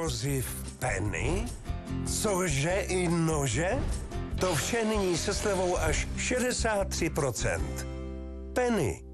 hroziv Penny? Cože i nože? To vše nyní se slevou až 63%. Penny.